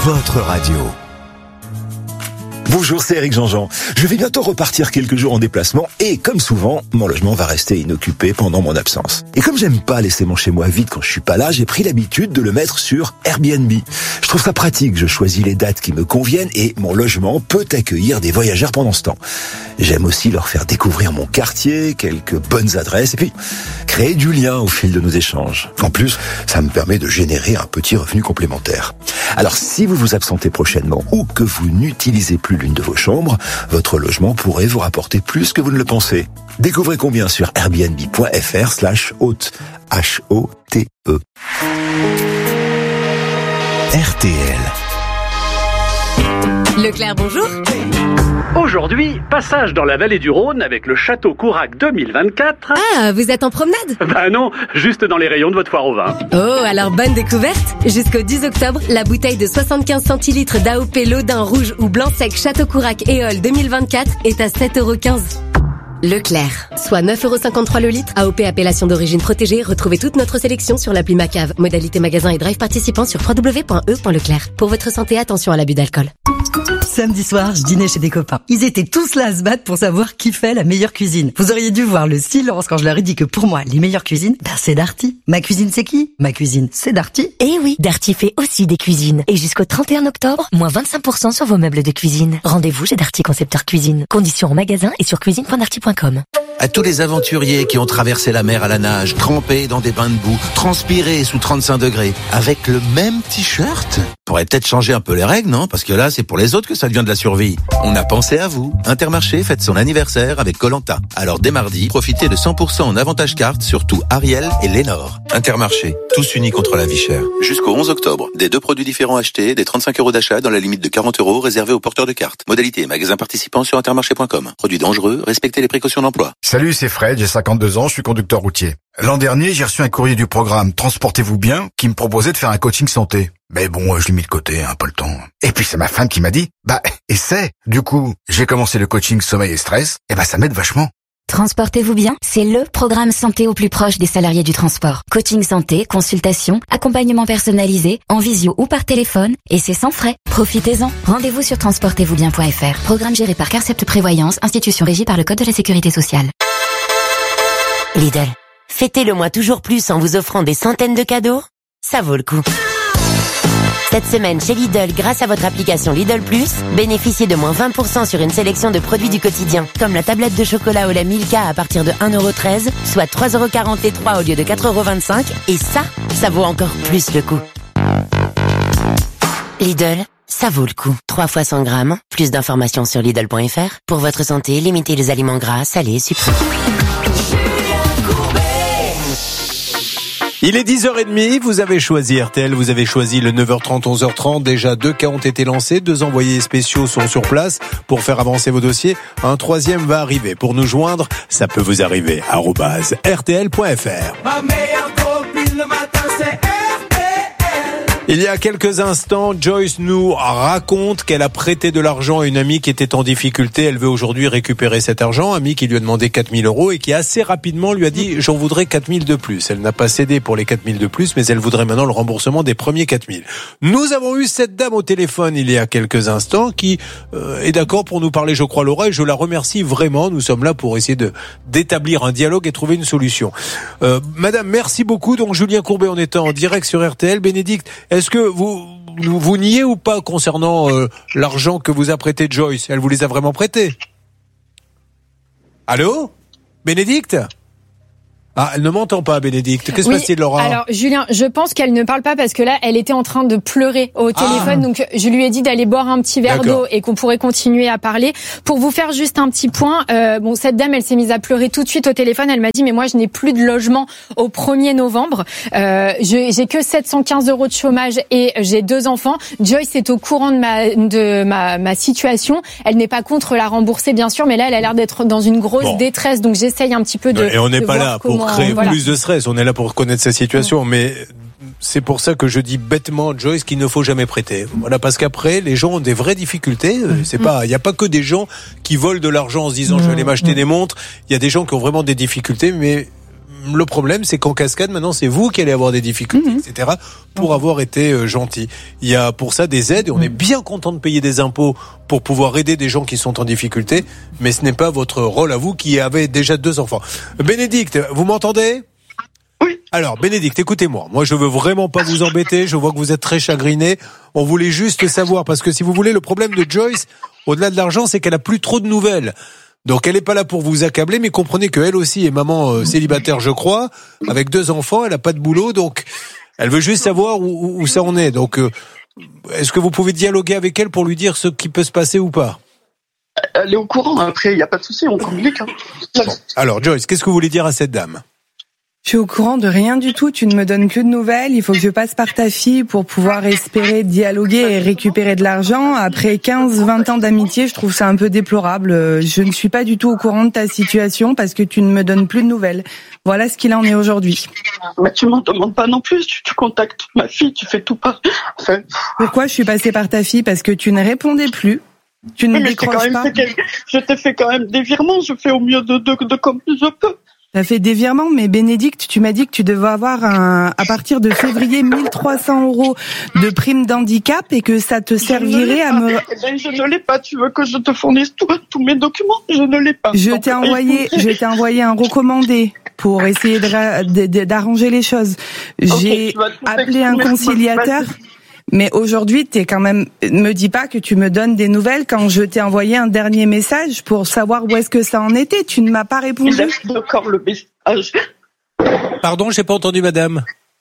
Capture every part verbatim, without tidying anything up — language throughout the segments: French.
votre radio. Bonjour, c'est Eric Jean-Jean. Je vais bientôt repartir quelques jours en déplacement et, comme souvent, mon logement va rester inoccupé pendant mon absence. Et comme j'aime pas laisser mon chez-moi vide quand je suis pas là, j'ai pris l'habitude de le mettre sur Airbnb. Je trouve ça pratique, je choisis les dates qui me conviennent et mon logement peut accueillir des voyageurs pendant ce temps. J'aime aussi leur faire découvrir mon quartier, quelques bonnes adresses et puis créer du lien au fil de nos échanges. En plus, ça me permet de générer un petit revenu complémentaire. Alors, si vous vous absentez prochainement ou que vous n'utilisez plus l'une de vos chambres, votre logement pourrait vous rapporter plus que vous ne le pensez. Découvrez combien sur airbnb.fr slash hôte. H O T E. R T L. Leclerc, bonjour. Aujourd'hui, passage dans la vallée du Rhône avec le Château Courac deux mille vingt-quatre. Ah, vous êtes en promenade? Bah non, juste dans les rayons de votre foire au vin. Oh, alors bonne découverte. Jusqu'au dix octobre, la bouteille de soixante-quinze centilitres d'A O P Lodin rouge ou blanc sec Château Courac Éole deux mille vingt-quatre est à sept euros quinze. Leclerc, soit neuf euros cinquante-trois le litre. A O P appellation d'origine protégée. Retrouvez toute notre sélection sur l'appli Macave. Modalité magasin et drive participant sur w w w point e point leclerc. Pour votre santé, attention à l'abus d'alcool. Samedi soir, je dînais chez des copains. Ils étaient tous là à se battre pour savoir qui fait la meilleure cuisine. Vous auriez dû voir le silence quand je leur ai dit que pour moi, les meilleures cuisines, ben c'est Darty. Ma cuisine, c'est qui? Ma cuisine, c'est Darty. Eh oui, Darty fait aussi des cuisines. Et jusqu'au trente et un octobre, moins vingt-cinq pour cent sur vos meubles de cuisine. Rendez-vous chez Darty Concepteur Cuisine. Conditions en magasin et sur cuisine point darty point com. À tous les aventuriers qui ont traversé la mer à la nage, trempés dans des bains de boue, transpirés sous trente-cinq degrés, avec le même t-shirt, pourrait peut-être changer un peu les règles, non? Parce que là, c'est pour les autres que ça devient de la survie. On a pensé à vous. Intermarché fête son anniversaire avec Koh-Lanta. Alors dès mardi, profitez de cent pour cent en avantage carte sur tout Ariel et Lénore. Intermarché, tous unis contre la vie chère. Jusqu'au onze octobre, des deux produits différents achetés, des trente-cinq euros d'achat dans la limite de quarante euros réservés aux porteurs de cartes. Modalité et magasin participants sur intermarché point com. Produits dangereux, respectez les précautions d'emploi. Salut, c'est Fred, j'ai cinquante-deux ans, je suis conducteur routier. L'an dernier, j'ai reçu un courrier du programme Transportez-vous bien qui me proposait de faire un coaching santé. Mais bon, je l'ai mis de côté, hein, pas le temps. Et puis c'est ma femme qui m'a dit, bah, essaie. Du coup, j'ai commencé le coaching sommeil et stress, et bah ça m'aide vachement. Transportez-vous bien, c'est le programme santé au plus proche des salariés du transport. Coaching santé, consultation, accompagnement personnalisé, en visio ou par téléphone, et c'est sans frais. Profitez-en. Rendez-vous sur transportez vous bien point f r. Programme géré par Carcept Prévoyance, institution régie par le Code de la Sécurité sociale. Lidl, fêtez le mois toujours plus en vous offrant des centaines de cadeaux. Ça vaut le coup. Cette semaine chez Lidl, grâce à votre application Lidl Plus, bénéficiez de moins vingt pour cent sur une sélection de produits du quotidien, comme la tablette de chocolat au lait Milka à partir de un euro treize, soit trois euros quarante-trois au lieu de quatre euros vingt-cinq, et ça, ça vaut encore plus le coup. Lidl, ça vaut le coup. trois fois cent grammes, plus d'informations sur Lidl point f r. Pour votre santé, limitez les aliments gras, salés, sucrés. Il est dix heures trente, vous avez choisi R T L, vous avez choisi le neuf heures trente, onze heures trente. Déjà deux cas ont été lancés, deux envoyés spéciaux sont sur place pour faire avancer vos dossiers. Un troisième va arriver. Pour nous joindre, ça peut vous arriver. arobase r t l point f r. Ma meilleure copine le matin, c'est R T L. Il y a quelques instants, Joyce nous raconte qu'elle a prêté de l'argent à une amie qui était en difficulté. Elle veut aujourd'hui récupérer cet argent. Amie qui lui a demandé quatre mille euros et qui assez rapidement lui a dit « j'en voudrais quatre mille de plus ». Elle n'a pas cédé pour les quatre mille de plus, mais elle voudrait maintenant le remboursement des premiers quatre mille. Nous avons eu cette dame au téléphone il y a quelques instants qui euh, est d'accord pour nous parler, je crois, Laura, et je la remercie vraiment. Nous sommes là pour essayer de d'établir un dialogue et trouver une solution. Euh, Madame, merci beaucoup. Donc Julien Courbet, on est en direct sur R T L. Bénédicte, est-ce que vous, vous niez ou pas concernant euh, l'argent que vous a prêté Joyce? Elle vous les a vraiment prêtés? Allô, Bénédicte? Ah, elle ne m'entend pas, Bénédicte. Qu'est-ce qui oui, se passe-t-il, Laura? Alors, Julien, je pense qu'elle ne parle pas parce que là, elle était en train de pleurer au téléphone. Ah. Donc, je lui ai dit d'aller boire un petit verre D'accord. d'eau et qu'on pourrait continuer à parler. Pour vous faire juste un petit point, euh, bon, cette dame, elle s'est mise à pleurer tout de suite au téléphone. Elle m'a dit, mais moi, je n'ai plus de logement au premier novembre. Euh, je, j'ai que sept cent quinze euros de chômage et j'ai deux enfants. Joyce est au courant de ma, de ma, ma situation. Elle n'est pas contre la rembourser, bien sûr, mais là, elle a l'air d'être dans une grosse bon. détresse. Donc, j'essaye un petit peu de. Et on n'est pas là comment... pour créer voilà. plus de stress, on est là pour connaître sa situation, mmh. mais c'est pour ça que je dis bêtement, Joyce, qu'il ne faut jamais prêter. Voilà, parce qu'après, les gens ont des vraies difficultés. C'est pas, il n'y a pas que des gens qui volent de l'argent en se disant mmh. je vais aller m'acheter mmh. des montres. Il y a des gens qui ont vraiment des difficultés, mais le problème, c'est qu'en cascade, maintenant, c'est vous qui allez avoir des difficultés, mmh. et cetera, pour avoir été euh, gentil. Il y a pour ça des aides, et on mmh. est bien content de payer des impôts pour pouvoir aider des gens qui sont en difficulté, mais ce n'est pas votre rôle à vous qui avez déjà deux enfants. Bénédicte, vous m'entendez ? Oui. Alors, Bénédicte, écoutez-moi. Moi, je veux vraiment pas vous embêter. Je vois que vous êtes très chagriné. On voulait juste savoir, parce que si vous voulez, le problème de Joyce, au-delà de l'argent, c'est qu'elle a plus trop de nouvelles. Donc, elle est pas là pour vous accabler, mais comprenez qu'elle aussi est maman euh, célibataire, je crois, avec deux enfants. Elle a pas de boulot, donc elle veut juste savoir où, où, où ça en est. Donc, euh, est-ce que vous pouvez dialoguer avec elle pour lui dire ce qui peut se passer ou pas ? Elle est au courant. Après, il y a pas de souci, on communique. Hein. Bon. Alors, Joyce, qu'est-ce que vous voulez dire à cette dame ? Je suis au courant de rien du tout, tu ne me donnes que de nouvelles, il faut que je passe par ta fille pour pouvoir espérer dialoguer et récupérer de l'argent. Après quinze vingt ans d'amitié, je trouve ça un peu déplorable. Je ne suis pas du tout au courant de ta situation parce que tu ne me donnes plus de nouvelles. Voilà ce qu'il en est aujourd'hui. Mais tu m'en demandes pas non plus, tu, tu contactes ma fille, tu fais tout par... Enfin... Pourquoi je suis passée par ta fille ? Parce que tu ne répondais plus. Tu ne décroches pas. Je t'ai fait quand même des virements, je fais au mieux de, de, de comme je peux. T'as fait des virements, mais Bénédicte, tu m'as dit que tu devais avoir un, à partir de février mille trois cents euros de prime d'handicap et que ça te servirait à me... Eh ben, je ne l'ai pas, tu veux que je te fournisse tous tous mes documents ? Je ne l'ai pas. Je t'ai envoyé, je t'ai envoyé un recommandé pour essayer de, de, de, d'arranger les choses. J'ai okay, appelé un conciliateur. Mais aujourd'hui, t'es quand même, me dis pas que tu me donnes des nouvelles quand je t'ai envoyé un dernier message pour savoir où est-ce que ça en était. Tu ne m'as pas répondu. Il a d'accord le message. Pardon, j'ai pas entendu, madame.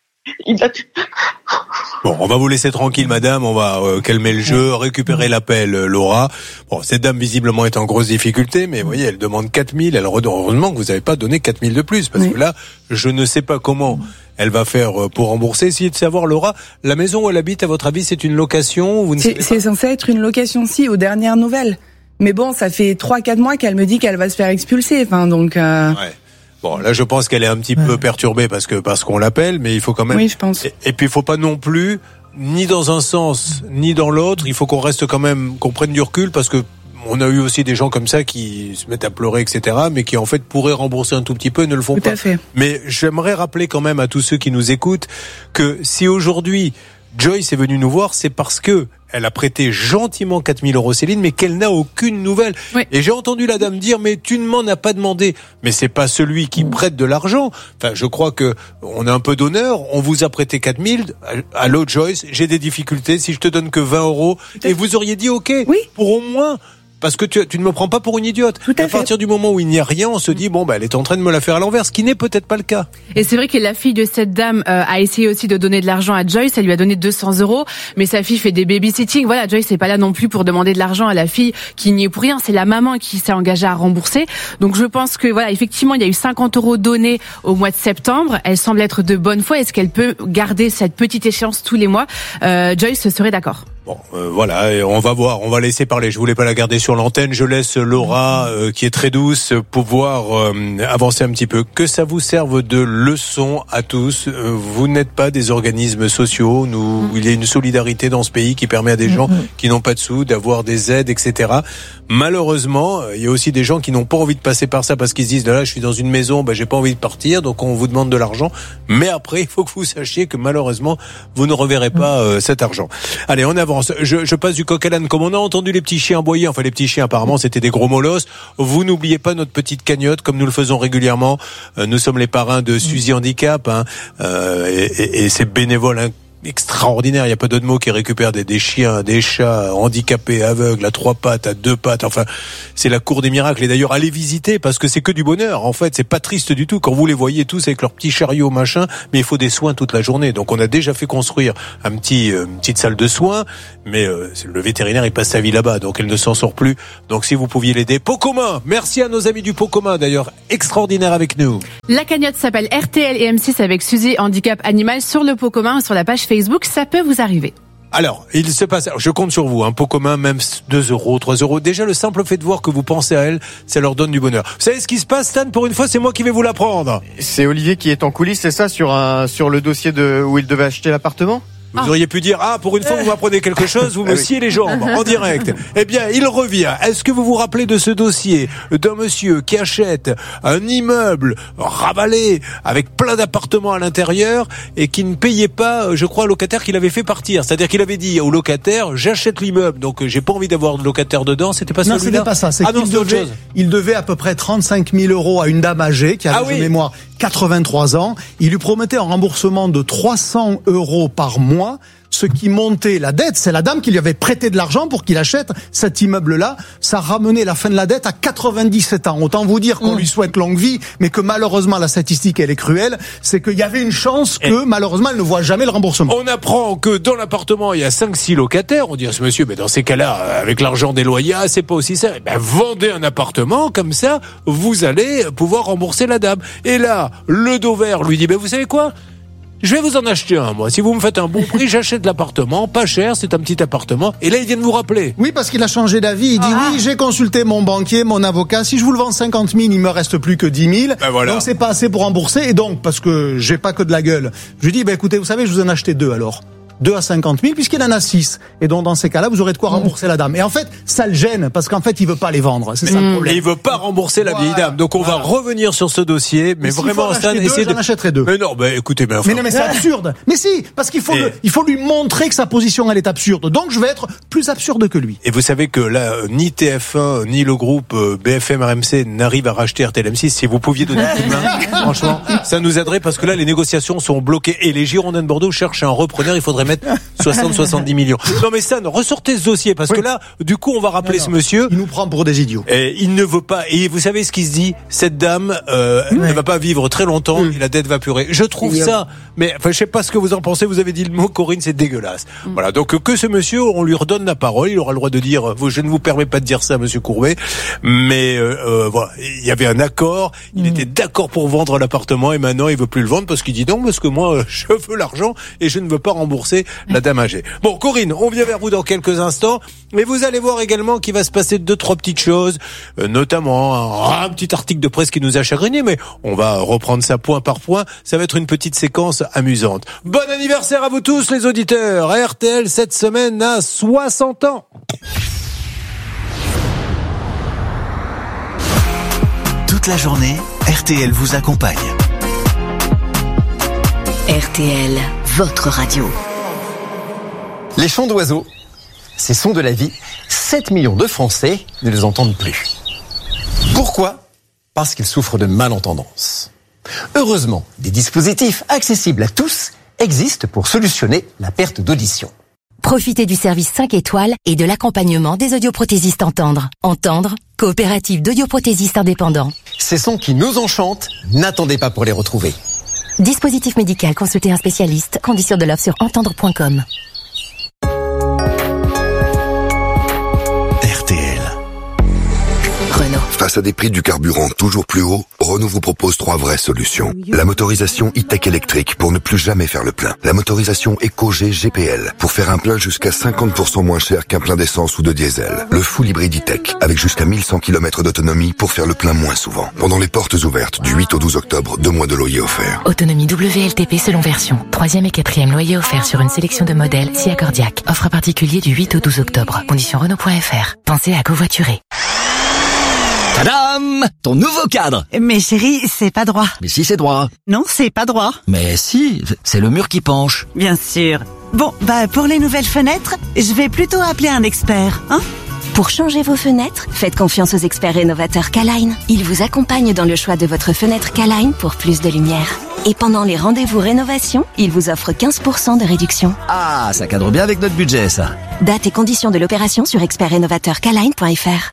Il a... Bon, on va vous laisser tranquille, madame. On va euh, calmer le jeu, récupérer l'appel, euh, Laura. Bon, cette dame, visiblement, est en grosse difficulté, mais vous voyez, elle demande quatre mille. Alors, heureusement que vous n'avez pas donné quatre mille de plus, parce oui. que là, je ne sais pas comment elle va faire pour rembourser. Essayez de savoir, Laura, la maison où elle habite, à votre avis, c'est une location ou vous ne c'est, savez pas ? C'est censé être une location, si, aux dernières nouvelles. Mais bon, ça fait trois quatre mois qu'elle me dit qu'elle va se faire expulser. Enfin, donc... Euh... Ouais. Bon, là, je pense qu'elle est un petit ouais. peu perturbée parce que parce qu'on l'appelle, mais il faut quand même... Oui, je pense. Et, et puis, il faut pas non plus, ni dans un sens, ni dans l'autre, il faut qu'on reste quand même, qu'on prenne du recul parce que on a eu aussi des gens comme ça qui se mettent à pleurer, et cetera, mais qui en fait pourraient rembourser un tout petit peu et ne le font tout pas. À fait. Mais j'aimerais rappeler quand même à tous ceux qui nous écoutent que si aujourd'hui Joyce est venue nous voir, c'est parce que elle a prêté gentiment quatre mille euros, Céline, mais qu'elle n'a aucune nouvelle. Oui. Et j'ai entendu la dame dire, mais tu ne m'en as pas demandé. Mais c'est pas celui qui prête de l'argent. Enfin, je crois que on a un peu d'honneur. On vous a prêté quatre mille. Allô, Joyce, j'ai des difficultés. Si je te donne que vingt euros, et vous auriez dit OK. Oui. Pour au moins... Parce que tu, tu ne me prends pas pour une idiote. Tout à, à partir fait. du moment où il n'y a rien, on se dit bon bah elle est en train de me la faire à l'envers, ce qui n'est peut-être pas le cas. Et c'est vrai que la fille de cette dame euh, a essayé aussi de donner de l'argent à Joyce. Elle lui a donné deux cents euros, mais sa fille fait des babysitting. Voilà, Joyce n'est pas là non plus pour demander de l'argent à la fille qui n'y est pour rien. C'est la maman qui s'est engagée à rembourser. Donc je pense que voilà, effectivement, il y a eu cinquante euros donnés au mois de septembre. Elle semble être de bonne foi. Est-ce qu'elle peut garder cette petite échéance tous les mois ? euh, Joyce serait d'accord. Bon, euh, voilà, et on va voir, on va laisser parler. Je voulais pas la garder sur l'antenne. Je laisse Laura, euh, qui est très douce, pouvoir euh, avancer un petit peu. Que ça vous serve de leçon à tous. Euh, vous n'êtes pas des organismes sociaux. Nous, mmh. il y a une solidarité dans ce pays qui permet à des gens mmh. qui n'ont pas de sous d'avoir des aides, et cetera. Malheureusement, il y a aussi des gens qui n'ont pas envie de passer par ça parce qu'ils se disent là, je suis dans une maison, bah j'ai pas envie de partir, donc on vous demande de l'argent. Mais après, il faut que vous sachiez que malheureusement, vous ne reverrez pas euh, cet argent. Allez, on avance. Je, je passe du coq à l'âne. Comme on a entendu les petits chiens aboyer, enfin les petits chiens apparemment c'était des gros molosses. Vous n'oubliez pas notre petite cagnotte comme nous le faisons régulièrement. Euh, nous sommes les parrains de Suzy Handicap hein, euh, et, et, et c'est bénévole hein, extraordinaire. Il n'y a pas d'autre mot qui récupère des, des chiens, des chats handicapés, aveugles, à trois pattes, à deux pattes. Enfin, c'est la cour des miracles. Et d'ailleurs, allez visiter parce que c'est que du bonheur. En fait, c'est pas triste du tout quand vous les voyez tous avec leurs petits chariots, machin. Mais il faut des soins toute la journée. Donc, on a déjà fait construire un petit, euh, une petite salle de soins. Mais euh, le vétérinaire, il passe sa vie là-bas. Donc, elle ne s'en sort plus. Donc, si vous pouviez l'aider. Pot commun. Merci à nos amis du Pot commun, d'ailleurs, extraordinaire avec nous. La cagnotte s'appelle R T L et M six avec Suzy Handicap Animal sur le Pot commun, sur la page Facebook. Ça peut vous arriver. Alors, il se passe, alors je compte sur vous, un pot commun, même deux euros, trois euros. Déjà, le simple fait de voir que vous pensez à elle, ça leur donne du bonheur. Vous savez ce qui se passe, Stan? Pour une fois, c'est moi qui vais vous l'apprendre. C'est Olivier qui est en coulisses, c'est ça, sur un, sur le dossier de, où il devait acheter l'appartement? Vous Ah. auriez pu dire, ah, pour une fois, vous m'apprenez quelque chose, vous me sciez les jambes, en direct. Eh bien, il revient. Est-ce que vous vous rappelez de ce dossier d'un monsieur qui achète un immeuble ravalé avec plein d'appartements à l'intérieur et qui ne payait pas, je crois, un locataire qu'il avait fait partir. C'est-à-dire qu'il avait dit au locataire, j'achète l'immeuble, donc j'ai pas envie d'avoir de locataire dedans. C'était pas non, celui-là? c'était pas ça. C'est ah non, qu'il c'est autre devait, chose. il devait à peu près trente-cinq mille euros à une dame âgée qui avait Ah oui. de mémoire quatre-vingt-trois ans. Il lui promettait un remboursement de trois cents euros par mois, ce qui montait la dette. C'est la dame qui lui avait prêté de l'argent pour qu'il achète cet immeuble-là. Ça ramenait la fin de la dette à quatre-vingt-dix-sept ans. Autant vous dire qu'on Mmh. lui souhaite longue vie, mais que malheureusement la statistique elle est cruelle. C'est qu'il y avait une chance que malheureusement elle ne voit jamais le remboursement. On apprend que dans l'appartement, il y a cinq six locataires. On dit à ce monsieur, mais dans ces cas-là, avec l'argent des loyers, ah, c'est pas aussi ça. Eh ben, vendez un appartement, comme ça, vous allez pouvoir rembourser la dame. Et là, le dos vert lui dit, ben, vous savez quoi? Je vais vous en acheter un, moi. Si vous me faites un bon prix, j'achète l'appartement. Pas cher, c'est un petit appartement. Et là, il vient de vous rappeler. Oui, parce qu'il a changé d'avis. Il dit, Ah. oui, j'ai consulté mon banquier, mon avocat. Si je vous le vends cinquante mille, il me reste plus que dix mille. Ben voilà. Donc, c'est pas assez pour rembourser. Et donc, parce que j'ai pas que de la gueule, je lui dis, ben, écoutez, vous savez, je vous en ai acheté deux, alors. Deux à cinquante mille, puisqu'il en a six. Et donc, dans ces cas-là, vous aurez de quoi rembourser la dame. Et en fait, ça le gêne, parce qu'en fait, il veut pas les vendre. C'est ça le Mais problème. il veut pas rembourser la vieille dame. Donc on va revenir sur ce dossier, mais Mais s'il vraiment, faut en Stan, acheter deux, essayez de... j'en achèterai deux. Mais non, bah écoutez, mais enfin... Mais non, mais c'est absurde. Mais si, parce qu'il faut, Et- le- il faut lui montrer que sa position, elle est absurde. Donc, je vais être plus absurde que lui. Et vous savez que là, euh, ni T F un, ni le groupe euh, B F M R M C n'arrivent à racheter R T L M six. Si vous pouviez donner un coup de main, franchement, ça nous aiderait parce que là, les négociations sont bloquées et les Girondins de Bordeaux cherchent un repreneur. Il faudrait mettre soixante soixante-dix millions. Non mais Stan, ressortez ce dossier parce que là, du coup, on va rappeler Non, ce non. monsieur. Il nous prend pour des idiots. Et il ne veut pas. Et vous savez ce qu'il se dit? Cette dame, euh, elle ne va pas vivre très longtemps et la dette va purer. Je trouve ça. Mais enfin, je sais pas ce que vous en pensez. Vous avez dit le mot, Corinne, c'est dégueulasse. Voilà. Donc que ce monsieur, on lui redonne la parole. Il aura le droit de dire. Vous, je ne vous permets pas de dire ça, Monsieur Courbet. Mais euh, euh, voilà, il y avait un accord. Il était d'accord pour vendre l'appartement et maintenant il veut plus le vendre parce qu'il dit non parce que moi je veux l'argent et je ne veux pas rembourser la dame âgée. Bon, Corinne, on vient vers vous dans quelques instants. Mais vous allez voir également qu'il va se passer deux, trois petites choses, euh, notamment un, un petit article de presse qui nous a chagriné, mais on va reprendre ça point par point. Ça va être une petite séquence amusante. Bon anniversaire à vous tous les auditeurs. R T L cette semaine a soixante ans. Toute la journée, R T L vous accompagne. R T L, votre radio. Les chants d'oiseaux, ces sons de la vie, sept millions de Français ne les entendent plus. Pourquoi ? Parce qu'ils souffrent de malentendance. Heureusement, des dispositifs accessibles à tous existent pour solutionner la perte d'audition. Profitez du service cinq étoiles et de l'accompagnement des audioprothésistes Entendre. Entendre, coopérative d'audioprothésistes indépendants. Ces sons qui nous enchantent, n'attendez pas pour les retrouver. Dispositif médical, consultez un spécialiste. Conditions de l'offre sur entendre point com. R T L. Renault. Face à des prix du carburant toujours plus hauts, Renault vous propose trois vraies solutions. La motorisation e-tech électrique pour ne plus jamais faire le plein. La motorisation EcoG G P L pour faire un plein jusqu'à cinquante pour cent moins cher qu'un plein d'essence ou de diesel. Le full hybride e-tech avec jusqu'à mille cent kilomètres d'autonomie pour faire le plein moins souvent. Pendant les portes ouvertes du huit au douze octobre, deux mois de loyer offert. Autonomie W L T P selon version. Troisième et quatrième loyer offert sur une sélection de modèles si accordiaque. Offre particulier du huit au douze octobre. Conditions Renault point F R. Pensez à covoiturer. Tadam! Ton nouveau cadre! Mais chérie, c'est pas droit. Mais si, c'est droit. Non, c'est pas droit. Mais si, c'est le mur qui penche. Bien sûr. Bon, bah pour les nouvelles fenêtres, je vais plutôt appeler un expert, hein? Pour changer vos fenêtres, faites confiance aux experts rénovateurs K-Line. Ils vous accompagnent dans le choix de votre fenêtre K-Line pour plus de lumière. Et pendant les rendez-vous rénovation, ils vous offrent quinze pour cent de réduction. Ah, ça cadre bien avec notre budget, ça. Date et conditions de l'opération sur expert rénovateur K line point F R.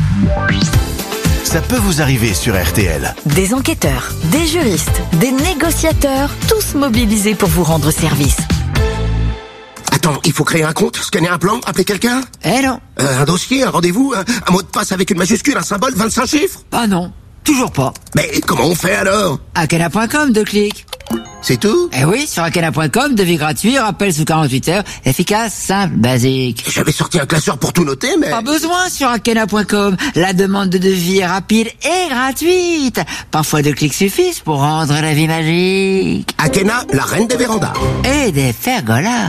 Ça peut vous arriver sur R T L. Des enquêteurs, des juristes, des négociateurs, tous mobilisés pour vous rendre service. Attends, il faut créer un compte, scanner un plan, appeler quelqu'un? Eh non. Euh, un dossier, un rendez-vous, un, un mot de passe avec une majuscule, un symbole, vingt-cinq chiffres? Ah non, toujours pas. Mais comment on fait alors? Akela point com, deux clics. C'est tout? Eh oui, sur akena point com, devis gratuit, rappel sous quarante-huit heures, efficace, simple, basique. J'avais sorti un classeur pour tout noter, mais... Pas besoin sur akena point com. La demande de devis est rapide et gratuite. Parfois deux clics suffisent pour rendre la vie magique. Akena, la reine des vérandas. Et des pergolas.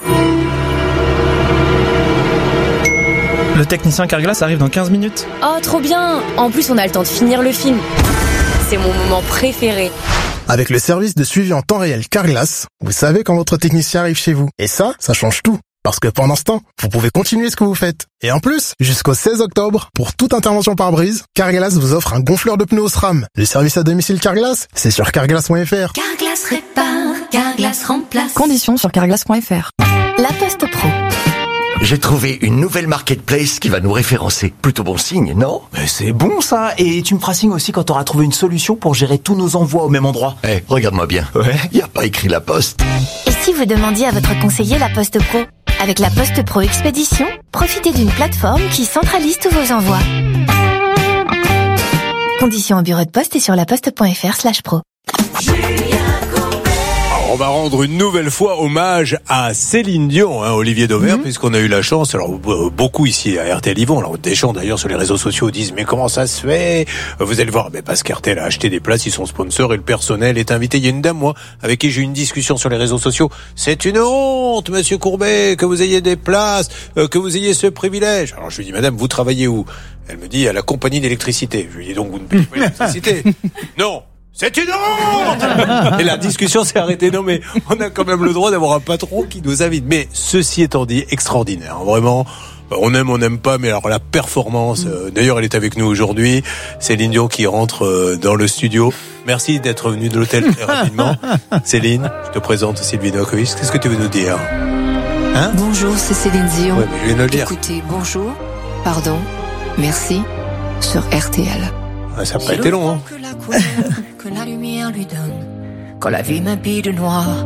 Le technicien Carglass arrive dans quinze minutes. Oh, trop bien! En plus, on a le temps de finir le film. C'est mon moment préféré. Avec le service de suivi en temps réel Carglass, vous savez quand votre technicien arrive chez vous. Et ça, ça change tout. Parce que pendant ce temps, vous pouvez continuer ce que vous faites. Et en plus, jusqu'au seize octobre, pour toute intervention par brise, Carglass vous offre un gonfleur de pneus au SRAM. Le service à domicile Carglass, c'est sur carglass point f r. Carglass répare, Carglass remplace. Conditions sur carglass point f r. La Poste Pro. J'ai trouvé une nouvelle marketplace qui va nous référencer. Plutôt bon signe, non? Mais c'est bon ça. Et tu me feras signe aussi quand t'auras trouvé une solution pour gérer tous nos envois au même endroit. Eh, hey, regarde-moi bien. Ouais. Y a pas écrit La Poste. Et si vous demandiez à votre conseiller La Poste Pro? Avec La Poste Pro Expédition, profitez d'une plateforme qui centralise tous vos envois. Conditions au bureau de poste et sur laposte point f r slash pro. On va rendre une nouvelle fois hommage à Céline Dion, hein, Olivier Dauvert, mmh. puisqu'on a eu la chance, alors beaucoup ici à R T L Yvon, alors des gens d'ailleurs sur les réseaux sociaux disent mais comment ça se fait? Vous allez voir, mais parce qu'R T L a acheté des places, ils sont sponsors et le personnel est invité. Il y a une dame, moi, avec qui j'ai eu une discussion sur les réseaux sociaux. C'est une honte, monsieur Courbet, que vous ayez des places, euh, que vous ayez ce privilège. Alors je lui dis, madame, vous travaillez où? Elle me dit à la compagnie d'électricité. Je lui dis donc vous ne payez pas l'électricité? Non. C'est une honte! Et la discussion s'est arrêtée. Non, mais on a quand même le droit d'avoir un patron qui nous invite. Mais ceci étant dit, extraordinaire. Vraiment, on aime, on n'aime pas, mais alors la performance, euh, d'ailleurs elle est avec nous aujourd'hui. Céline Dion qui rentre euh, dans le studio. Merci d'être venue de l'hôtel très rapidement. Céline, je te présente Sylvie Novakovic. Qu'est-ce que tu veux nous dire? Hein? Bonjour, c'est Céline Dion. Ouais, mais je viens de le dire. Écoutez, bonjour, pardon, merci, sur R T L. Ça n'a pas été long, hein? Que la couleur, que la lumière lui donne, quand la vie m'habille de noir,